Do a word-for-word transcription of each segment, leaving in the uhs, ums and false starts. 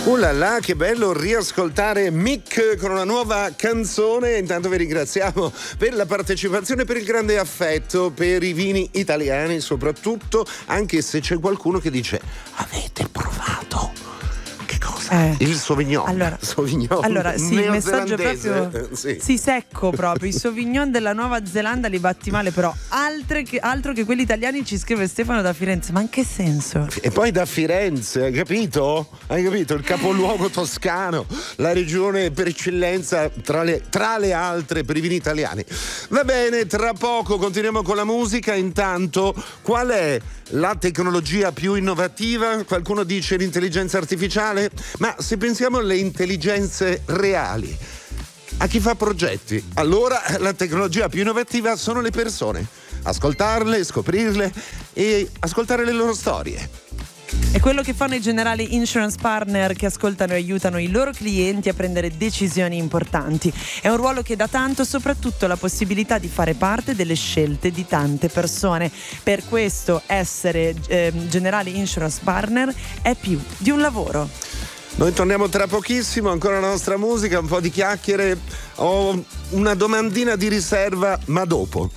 Uh là là, che bello riascoltare Mick con una nuova canzone. Intanto vi ringraziamo per la partecipazione, per il grande affetto per i vini italiani soprattutto, anche se c'è qualcuno che dice: avete provato? Che cosa? Eh, il Sauvignon. Allora, Sauvignon allora sì, il messaggio proprio eh, sì. sì, secco proprio. I Sauvignon della Nuova Zelanda li batti male, però altre che, altro che quelli italiani, ci scrive Stefano da Firenze. Ma in che senso? E poi da Firenze, hai capito? Hai capito? Il capoluogo toscano, la regione per eccellenza tra le, tra le altre per i vini italiani. Va bene, tra poco continuiamo con la musica. Intanto, qual è la tecnologia più innovativa? Qualcuno dice l'intelligenza artificiale, ma se pensiamo alle intelligenze reali, a chi fa progetti, allora la tecnologia più innovativa sono le persone. Ascoltarle, scoprirle e ascoltare le loro storie. È quello che fanno i generali insurance partner, che ascoltano e aiutano i loro clienti a prendere decisioni importanti. È un ruolo che dà tanto, soprattutto la possibilità di fare parte delle scelte di tante persone. Per questo essere eh, generali insurance partner è più di un lavoro. Noi torniamo tra pochissimo, ancora la nostra musica, un po' di chiacchiere. Ho una domandina di riserva, ma dopo.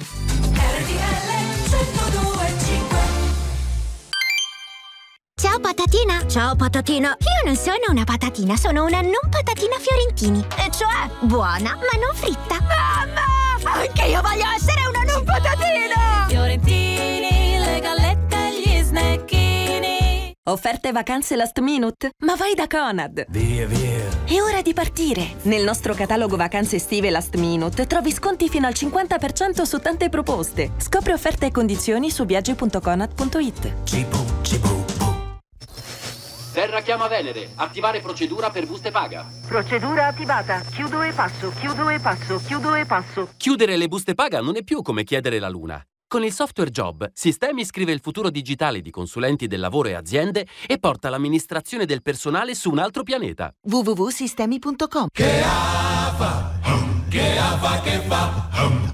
Ciao patatina! Ciao patatina! Io non sono una patatina, sono una non patatina Fiorentini. E cioè, buona, ma non fritta. Mamma! Anche io voglio essere una non patatina! Fiorentini, le gallette e gli snecchini. Offerte vacanze last minute? Ma vai da Conad! Via, via! È ora di partire! Nel nostro catalogo vacanze estive last minute trovi sconti fino al cinquanta per cento su tante proposte. Scopri offerte e condizioni su viaggi punto conad punto it. Cibo, cibo. Terra chiama Venere. Attivare procedura per buste paga. Procedura attivata. Chiudo e passo, chiudo e passo, chiudo e passo. Chiudere le buste paga non è più come chiedere la luna. Con il software Job, Sistemi scrive il futuro digitale di consulenti del lavoro e aziende e porta l'amministrazione del personale su un altro pianeta. w w w punto sistemi punto com. Che fa, che fa, che fa,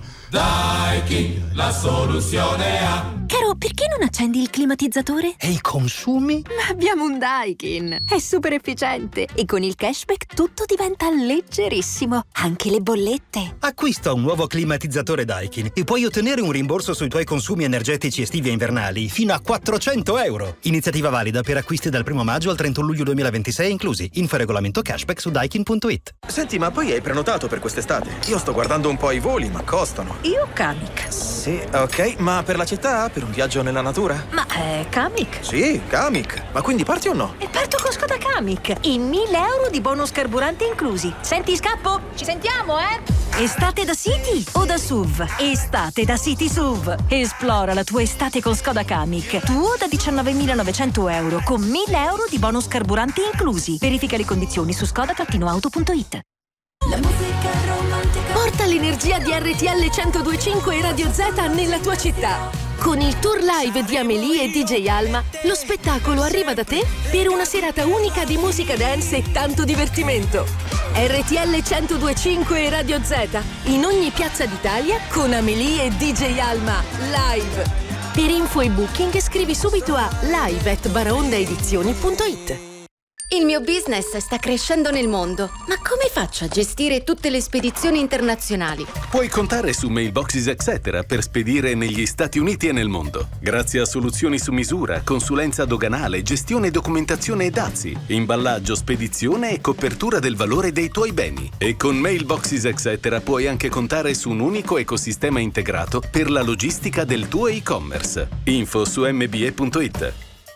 Daikin, la soluzione ha. Caro, perché non accendi il climatizzatore? E i consumi? Ma abbiamo un Daikin! È super efficiente e con il cashback tutto diventa leggerissimo, anche le bollette. Acquista un nuovo climatizzatore Daikin e puoi ottenere un rimborso sui tuoi consumi energetici estivi e invernali fino a quattrocento euro. Iniziativa valida per acquisti dal primo maggio al trentuno luglio duemilaventisei inclusi. Info regolamento cashback su daikin punto it. Senti, ma poi hai prenotato per quest'estate? Io sto guardando un po' i voli, ma costano. Io Kamiq. Sì, ok, ma per la città? Per un viaggio nella natura? Ma è Kamiq? Sì, Kamiq. Ma quindi parti o no? E parto con Skoda Kamiq. E mille euro di bonus carburante inclusi. Senti, scappo? Ci sentiamo, eh? Estate da City o da S U V? Estate da City S U V. Esplora la tua estate con Skoda Kamiq. Tuo da diciannovemilanovecento euro con mille euro di bonus carburante inclusi. Verifica le condizioni su skoda auto punto it. La musica romantica. Porta l'energia di R T L centodue e cinque e Radio Z nella tua città. Con il tour live di Amélie e D J Alma, lo spettacolo arriva da te per una serata unica di musica dance e tanto divertimento. R T L centodue e cinque e Radio Z, in ogni piazza d'Italia con Amélie e D J Alma, live. Per info e booking scrivi subito a live at baraondaedizioni punto it. Il mio business sta crescendo nel mondo, ma come faccio a gestire tutte le spedizioni internazionali? Puoi contare su Mailboxes et cetera per spedire negli Stati Uniti e nel mondo. Grazie a soluzioni su misura, consulenza doganale, gestione e documentazione e dazi, imballaggio, spedizione e copertura del valore dei tuoi beni. E con Mailboxes et cetera puoi anche contare su un unico ecosistema integrato per la logistica del tuo e-commerce. Info su m b e punto it.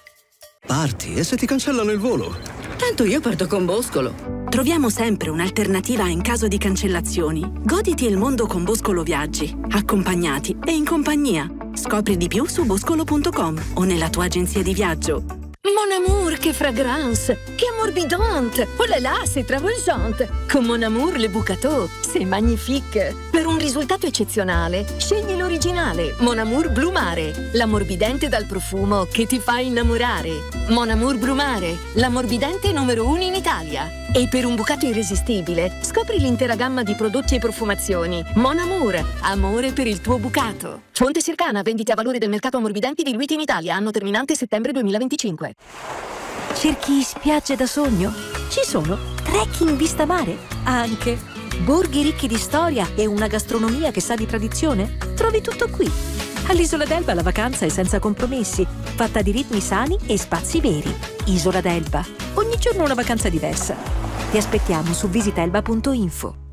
Parti e se ti cancellano il volo? Tanto io parto con Boscolo. Troviamo sempre un'alternativa in caso di cancellazioni. Goditi il mondo con Boscolo Viaggi, accompagnati e in compagnia. Scopri di più su boscolo punto com o nella tua agenzia di viaggio. Mon amour, che fragrance, che ammorbidante. Oh là là, c'est travolgente. Con Mon amour, le Bucato, c'est magnifique. Per un risultato eccezionale, scegli l'originale. Mon amour Blu Mare, l'ammorbidente dal profumo che ti fa innamorare. Mon amour Blu Mare, l'ammorbidente numero uno in Italia. E per un bucato irresistibile, scopri l'intera gamma di prodotti e profumazioni. Mon amour, amore per il tuo bucato. Fonte Circana, vendite a valore del mercato ammorbidenti diluiti in Italia, anno terminante settembre duemilaventicinque. Cerchi spiagge da sogno? Ci sono. Trekking vista mare? Anche. Borghi ricchi di storia e una gastronomia che sa di tradizione? Trovi tutto qui. All'Isola d'Elba la vacanza è senza compromessi, fatta di ritmi sani e spazi veri. Isola d'Elba. Ogni giorno una vacanza diversa. Ti aspettiamo su visitelba punto info.